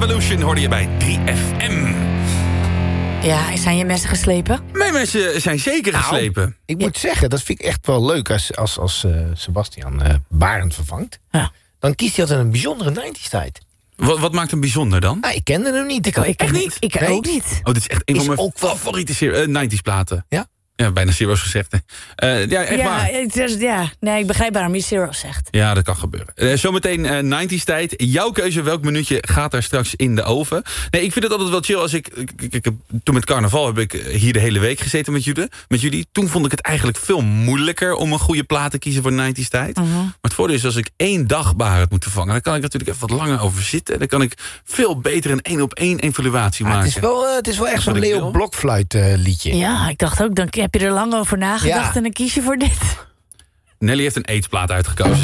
Evolution hoorde je bij 3FM. Ja, zijn je messen geslepen? Mijn messen zijn zeker geslepen. Ik moet zeggen, dat vind ik echt wel leuk als Sebastian Barend vervangt. Ja. Dan kiest hij altijd een bijzondere 90's tijd. Wat maakt hem bijzonder dan? Ik kende hem niet. Ik Echt niet? Ik ook niet. Oh, dit is echt een van mijn ook wel- favoriete 90's platen. Ja? Ja, bijna Zero's gezegd. Ja, echt waar. Nee, ik begrijp waarom je Zero zegt. Ja, dat kan gebeuren. Zometeen 90's tijd. Jouw keuze, welk minuutje gaat daar straks in de oven? Nee, ik vind het altijd wel chill als ik toen met carnaval heb ik hier de hele week gezeten met jullie. Toen vond ik het eigenlijk veel moeilijker om een goede plaat te kiezen voor 90's tijd. Maar het voordeel is, als ik 1 dag Barend moet vervangen, dan kan ik natuurlijk even wat langer over zitten. Dan kan ik veel beter een 1-op-1 evaluatie maken. Het is wel echt zo'n wat ik Leo wil. Blokfluit liedje. Ja, ik dacht ook, dan heb je er lang over nagedacht Ja. en dan kies je voor dit. Nelly heeft een AIDS-plaat uitgekozen.